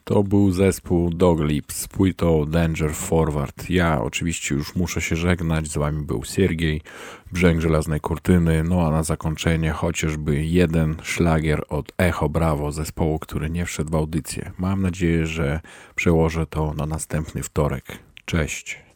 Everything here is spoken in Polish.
To był zespół Dog Lips z płytą Danger Forward. Ja oczywiście już muszę się żegnać, z wami był Siergiej, Brzęk Żelaznej Kurtyny, no a na zakończenie chociażby jeden szlagier od Echo Bravo, zespołu, który nie wszedł w audycję. Mam nadzieję, że przełożę to na następny wtorek. Cześć.